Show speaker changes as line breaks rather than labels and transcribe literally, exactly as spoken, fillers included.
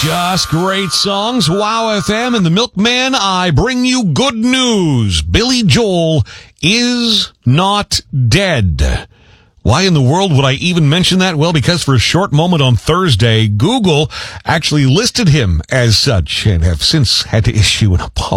Just great songs. Wow F M and the Milkman, I bring you good news. Billy Joel is not dead. Why in the world would I even mention that? Well, because for a short moment on Thursday, Google actually listed him as such and have since had to issue an apology.